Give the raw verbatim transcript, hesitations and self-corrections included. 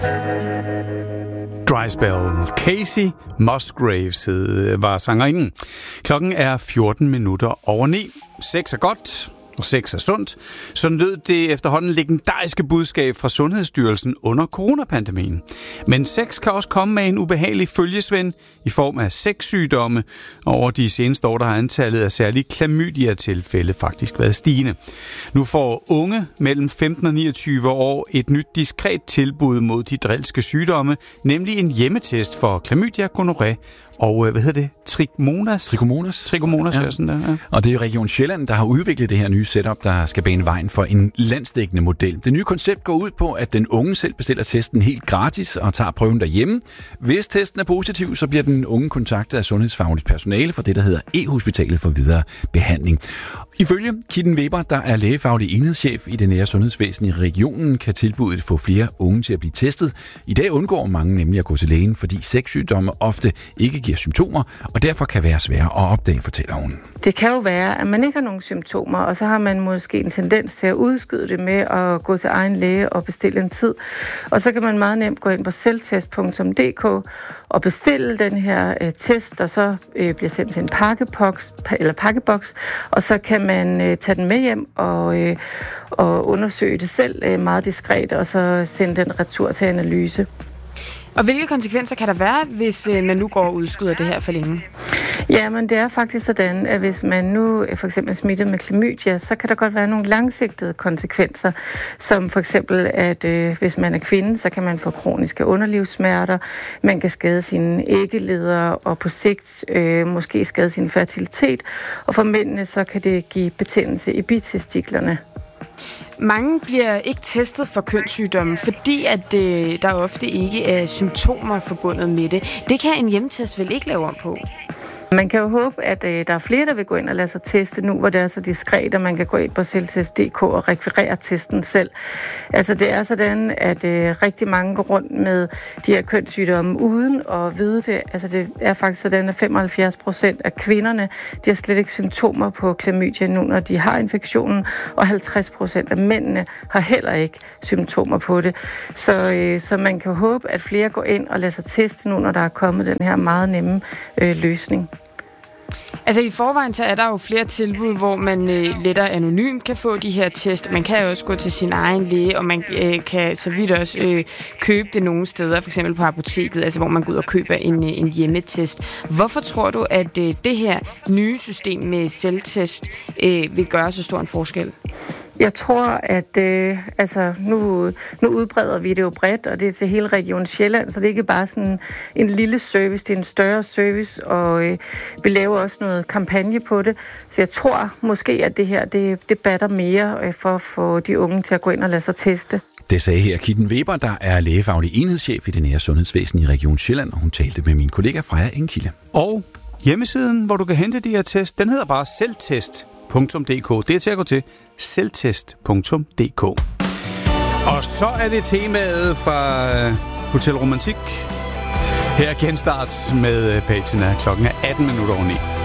Dry Spell. Casey Musgraves var sangerinden. Klokken er fjorten minutter over ni. Sex er godt, og sex er sundt. Sådan lød det efterhånden legendariske budskab fra Sundhedsstyrelsen under coronapandemien. Men sex kan også komme med en ubehagelig følgesvend i form af sexsygdomme. Over de seneste år der har antallet af særlige klamydia-tilfælde faktisk været stigende. Nu får unge mellem femten og niogtyve år et nyt diskret tilbud mod de drilske sygdomme, nemlig en hjemmetest for klamydia, gonorrhé og hvad hedder det? Trichomonas? Trichomonas. Trichomonas, ja. Sådan der, ja. Og det er Region Sjælland, der har udviklet det her nye setup, der skal bane vejen for en landsdækkende model. Det nye koncept går ud på, at den unge selv bestiller testen helt gratis og tager prøven derhjemme. Hvis testen er positiv, så bliver den unge kontaktet af sundhedsfagligt personale for det, der hedder E-hospitalet for videre behandling. Ifølge Kitten Weber, der er lægefaglig enhedschef i det nære sundhedsvæsen i regionen, kan tilbuddet få flere unge til at blive testet. I dag undgår mange nemlig at gå til lægen, fordi sexsygdomme ofte ikke giver symptomer, og derfor kan være svære at opdage, fortæller hun. Det kan jo være, at man ikke har nogen symptomer, og så har man måske en tendens til at udskyde det med at gå til egen læge og bestille en tid. Og så kan man meget nemt gå ind på selvtest punktum d k og bestille den her øh, test, der så øh, bliver sendt til en pakkeboks, eller pakkeboks, og så kan man øh, tage den med hjem og, øh, og undersøge det selv øh, meget diskret, og så sende den retur til analyse. Og hvilke konsekvenser kan der være, hvis øh, man nu går og udskyder det her for længe? Ja, men det er faktisk sådan, at hvis man nu for eksempel smittet med klamydia, så kan der godt være nogle langsigtede konsekvenser, som for eksempel, at øh, hvis man er kvinde, så kan man få kroniske underlivssmerter, man kan skade sine æggeleder og på sigt øh, måske skade sin fertilitet, og for mændene så kan det give betændelse i bitestiklerne. Mange bliver ikke testet for kønssygdomme, fordi at øh, der ofte ikke er symptomer forbundet med det. Det kan en hjemmetest vel ikke lave om på? Man kan jo håbe, at øh, der er flere, der vil gå ind og lade sig teste nu, hvor det er så diskret, at man kan gå ind på selvtest punktum d k og rekvirere testen selv. Altså det er sådan, at øh, rigtig mange går rundt med de her kønssygdomme uden at vide det. Altså det er faktisk sådan, at femoghalvfjerds procent af kvinderne, de har slet ikke symptomer på klamydia nu, når de har infektionen, og halvtreds procent af mændene har heller ikke symptomer på det. Så, øh, så man kan håbe, at flere går ind og lader sig teste nu, når der er kommet den her meget nemme øh, løsning. Altså i forvejen så er der jo flere tilbud, hvor man øh, lettere anonymt kan få de her test. Man kan jo også gå til sin egen læge, og man øh, kan så vidt også øh, købe det nogle steder, for eksempel på apoteket, altså hvor man går ud og køber en, en hjemmetest. Hvorfor tror du, at øh, det her nye system med selvtest øh, vil gøre så stor en forskel? Jeg tror, at øh, altså, nu, nu udbreder vi det jo bredt, og det er til hele Region Sjælland, så det er ikke bare sådan en lille service, det er en større service, og øh, vi laver også noget kampagne på det. Så jeg tror måske, at det her det, det batter mere øh, for at få de unge til at gå ind og lade sig teste. Det sagde her Kitten Weber, der er lægefaglig enhedschef i det nære sundhedsvæsen i Region Sjælland, og hun talte med min kollega Freja Engkilde. Og hjemmesiden, hvor du kan hente de her test, den hedder bare selvtest punktum d k. Det er til at gå til selvtest punktum d k. Og så er det temaet fra Hotel Romantik. Her er genstart med Patina. Klokken er atten minutter over ni.